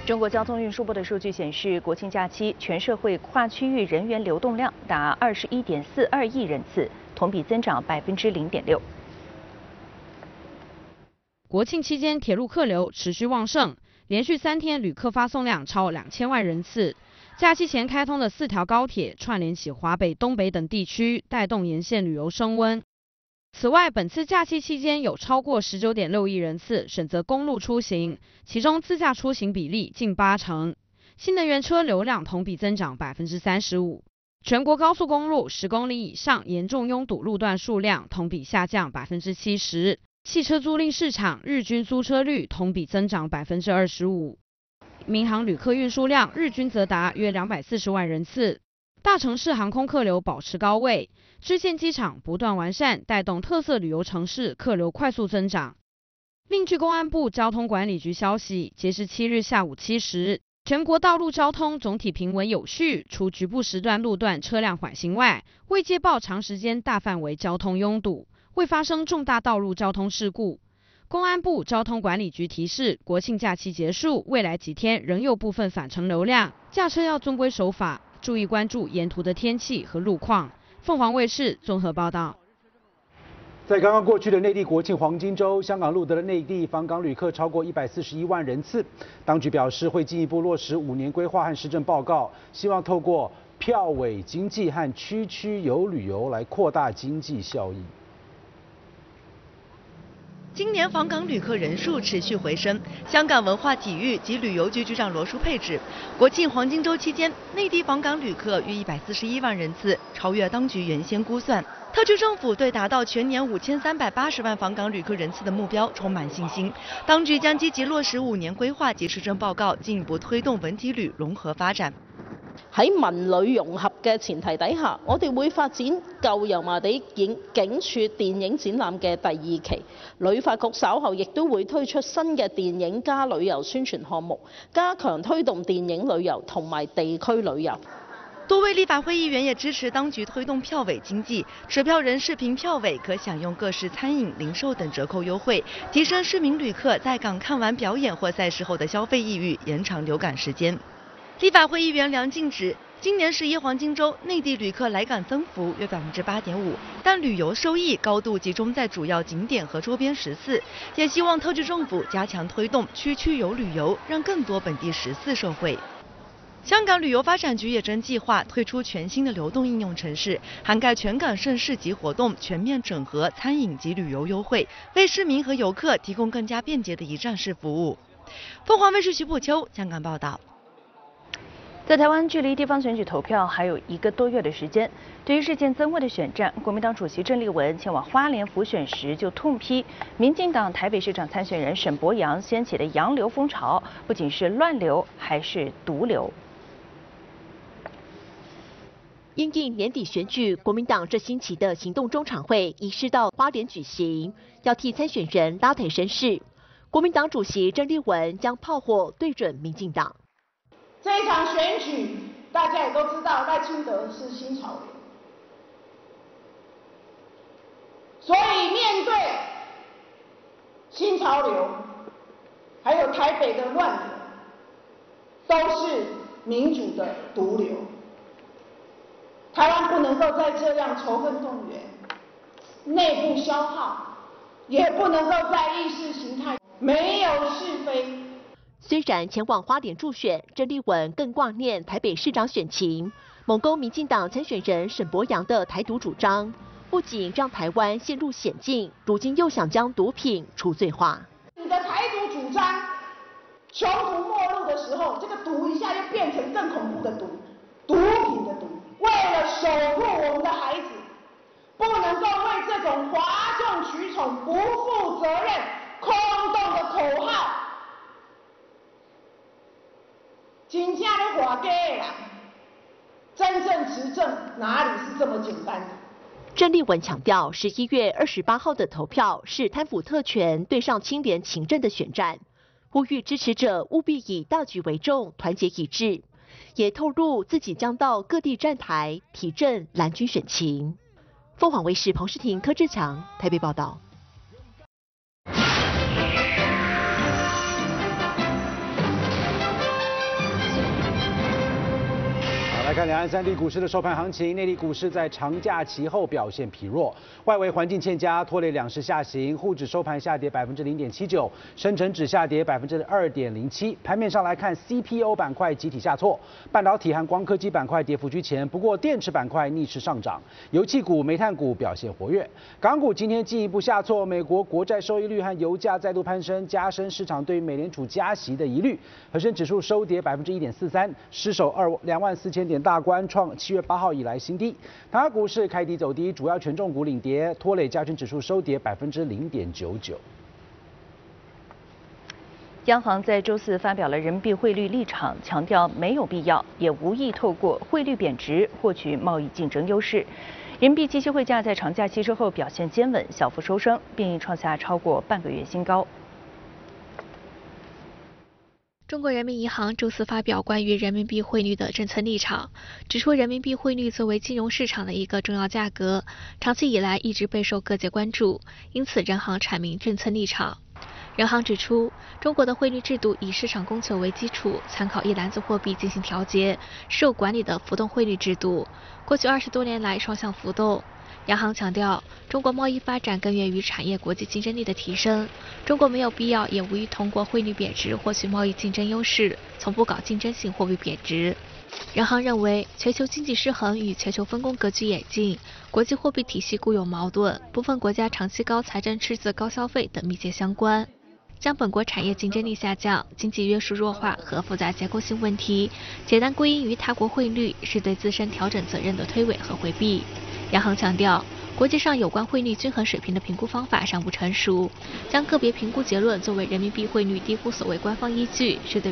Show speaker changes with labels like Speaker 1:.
Speaker 1: 中国交通运输部的数据显示，国庆假期全社会跨区域人员流动量达21.42亿人次，同比增长0.6%。
Speaker 2: 国庆期间，铁路客流持续旺盛，连续3天旅客发送量超2000万人次。假期前开通的4条高铁串联起华北、东北等地区，带动沿线旅游升温。此外，本次假期期间有超过19.6亿人次选择公路出行，其中自驾出行比例近80%。新能源车流量同比增长35%。全国高速公路10公里以上严重拥堵路段数量同比下降70%。汽车租赁市场日均租车率同比增长25%。民航旅客运输量日均则达约240万人次。大城市航空客流保持高位，支线机场不断完善，带动特色旅游城市客流快速增长。另据公安部交通管理局消息，截至7日下午7时，全国道路交通总体平稳有序，除局部时段路段车辆缓行外，未接报长时间大范围交通拥堵，未发生重大道路交通事故。公安部交通管理局提示，国庆假期结束，未来几天仍有部分返程流量，驾车要遵规守法，注意关注沿途的天气和路况。凤凰卫视综合报道。
Speaker 3: 在刚刚过去的内地国庆黄金周，香港录得了内地访港旅客超过141万人次。当局表示会进一步落实5年规划和施政报告，希望透过票委经济和区区游旅游来扩大经济效益。
Speaker 4: 今年访港旅客人数持续回升。香港文化体育及旅游局局长罗淑佩指，国庆黄金周期间，内地访港旅客约141万人次，超越当局原先估算。特区政府对达到全年5380万访港旅客人次的目標充滿信心，當局將積極落實5年規劃及施政報告，進一步推動文體旅融合發展。
Speaker 5: 喺文旅融合嘅前提底下，我哋會發展舊油麻地警署電影展覽嘅第2期。旅發局稍後亦都會推出新嘅電影加旅遊宣傳項目，加強推動電影旅遊同埋地區旅遊。
Speaker 4: 多位立法會議員也支持當局推動票委經濟，持票人視憑票委可享用各式餐飲、零售等折扣優惠，提升市民旅客在港看完表演或賽事後的消費意欲，延長留港時間。立法會議員梁靜指，今年11黃金週內地旅客來港增幅約8.5%，但旅遊收益高度集中在主要景點和周邊14，也希望特區政府加強推動區區遊旅遊，讓更多本地14受惠。香港旅遊發展局也正計劃推出全新的流動應用程式，涵蓋全港盛事及活動，全面整合餐飲及旅遊優惠，為市民和遊客提供更加便捷的一站式服務。鳳凰衛視徐步秋香港報道。
Speaker 1: 在台湾，距离地方选举投票还有1个多月的时间。对于日渐增温的选战，国民党主席郑丽文前往花莲辅选时就痛批，民进党台北市长参选人沈伯洋掀起的洋流风潮，不仅是乱流，还是毒瘤。
Speaker 6: 因应年底选举，国民党这星期的行动中常会移师到花莲举行，要替参选人拉抬声势。国民党主席郑丽文将炮火对准民进党。
Speaker 7: 这一场选举，大家也都知道，赖清德是新潮流，所以面对新潮流，还有台北的乱流，都是民主的毒瘤。台湾不能够再这样仇恨动员、内部消耗，也不能够再意识形态没有是非。
Speaker 6: 虽然前往花莲助选，郑丽文更挂念台北市长选情，猛攻民进党参选人沈伯洋的台独主张，不仅让台湾陷入险境，如今又想将毒品除罪化。
Speaker 7: 你的台独主张穷途末路的时候，这个毒一下又变成更恐怖的毒，毒品的毒。为了守护我们的孩子，不能够为这种哗众取宠、不负责任、空洞的口号。真正咧画假的啦，真正执政哪里是这么简单的？
Speaker 6: 郑丽文强调，11月28号的投票是贪腐特权对上清廉勤政的选战，呼吁支持者务必以大局为重，团结一致。也透露自己将到各地站台提振蓝军选情。凤凰卫视彭诗婷、柯志强台北报道。
Speaker 3: 看两岸三地股市的收盘行情，内地股市在长假期后表现疲弱，外围环境欠佳，拖累两市下行，沪指收盘下跌0.79%，深成指下跌2.07%。盘面上来看 ，CPO 板块集体下挫，半导体和光科技板块跌幅居前，不过电池板块逆势上涨，油气股、煤炭股表现活跃。港股今天进一步下挫，美国国债收益率和油价再度攀升，加深市场对美联储加息的疑虑。恒生指数收跌1.43%，失守24000点大关，创7月8号以来新低。台湾股市开低走低，主要权重股领跌，拖累加权指数收跌0.99%。
Speaker 1: 央行在周四发表了人民币汇率立场，强调没有必要，也无意透过汇率贬值获取贸易竞争优势。人民币即期汇价在长假期之后表现坚稳，小幅收升，并创下超过半个月新高。
Speaker 8: 中国人民银行周四发表关于人民币汇率的政策立场，指出人民币汇率作为金融市场的一个重要价格，长期以来一直备受各界关注，因此人行阐明政策立场。人行指出，中国的汇率制度以市场供求为基础，参考一篮子货币进行调节，是有管理的浮动汇率制度，过去20多年来双向浮动。央行强调，中国贸易发展根源于产业国际竞争力的提升，中国没有必要也无意通过汇率贬值获取贸易竞争优势，从不搞竞争性货币贬值。人行认为，全球经济失衡与全球分工格局演进、国际货币体系固有矛盾、部分国家长期高财政赤字、高消费等密切相关。将本国产业竞争力下降、经济约束弱化和复杂结构性问题简单归因于他国汇率，是对自身调整责任的推诿和回避。央行强调，国际上有关汇率均衡水平的评估方法尚不成熟，将个别评估结论作为人民币汇率低估所谓官方依据，是对